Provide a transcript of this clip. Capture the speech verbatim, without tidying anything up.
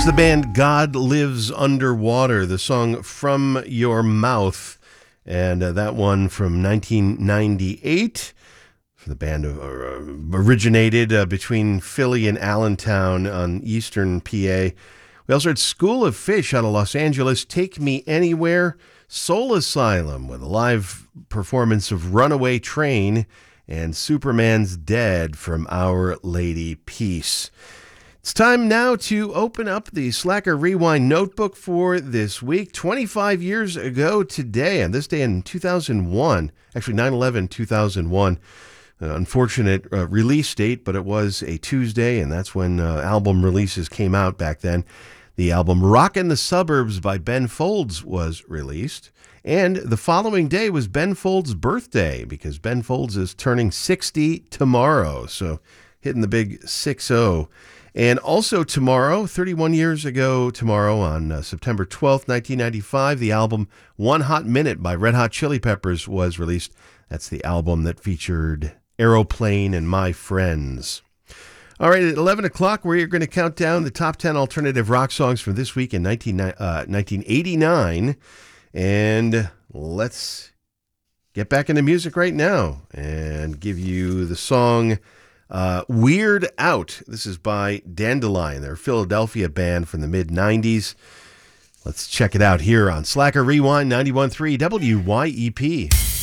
It's the band God Lives Underwater, the song From Your Mouth, and uh, that one from nineteen ninety-eight. The band uh, originated uh, between Philly and Allentown on eastern P A. We also heard School of Fish out of Los Angeles, Take Me Anywhere, Soul Asylum with a live performance of Runaway Train, and Superman's Dead from Our Lady Peace. It's time now to open up the Slacker Rewind notebook for this week. twenty-five years ago today, on this day in two thousand one, actually nine eleven two thousand one, uh, unfortunate uh, release date, but it was a Tuesday, and that's when uh, album releases came out back then. The album Rockin' the Suburbs by Ben Folds was released, and the following day was Ben Folds' birthday, because Ben Folds is turning sixty tomorrow, so hitting the big six oh. And also tomorrow, thirty-one years ago tomorrow, on uh, September twelfth, nineteen ninety-five, the album One Hot Minute by Red Hot Chili Peppers was released. That's the album that featured Aeroplane and My Friends. All right, at eleven o'clock, we're going to count down the top ten alternative rock songs from this week in nineteen, uh, nineteen eighty-nine. And let's get back into music right now and give you the song Uh, Weird Out. This is by Dandelion. They're a Philadelphia band from the mid nineties. Let's check it out here on Slacker Rewind ninety-one point three W Y E P.